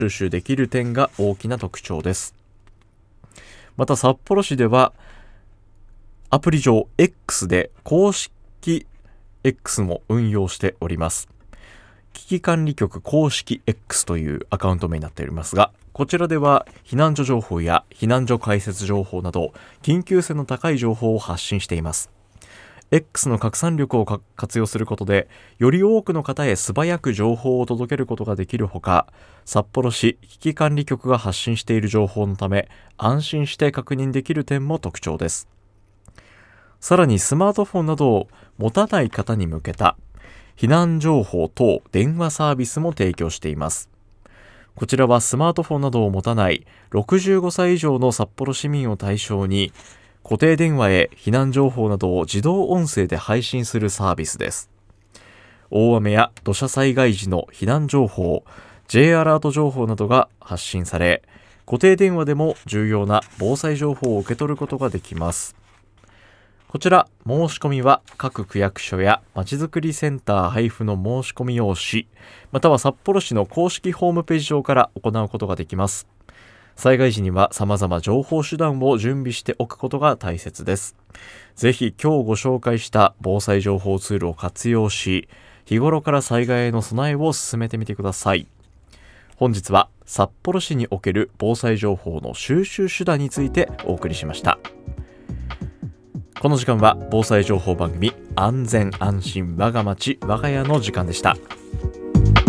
収集できる点が大きな特徴です。また札幌市ではアプリ上 X で公式 X も運用しております。危機管理局公式 X というアカウント名になっておりますが、こちらでは避難所情報や避難所開設情報など緊急性の高い情報を発信しています。X の拡散力を活用することで、より多くの方へ素早く情報を届けることができるほか、札幌市危機管理局が発信している情報のため、安心して確認できる点も特徴です。さらにスマートフォンなどを持たない方に向けた避難情報等電話サービスも提供しています。こちらはスマートフォンなどを持たない65歳以上の札幌市民を対象に、固定電話へ避難情報などを自動音声で配信するサービスです。大雨や土砂災害時の避難情報、J アラート情報などが発信され、固定電話でも重要な防災情報を受け取ることができます。こちら申し込みは各区役所やまちづくりセンター配布の申し込み用紙、または札幌市の公式ホームページ上から行うことができます。災害時には様々情報手段を準備しておくことが大切です。ぜひ今日ご紹介した防災情報ツールを活用し、日頃から災害への備えを進めてみてください。本日は札幌市における防災情報の収集手段についてお送りしました。この時間は防災情報番組安全安心我が町我が家の時間でした。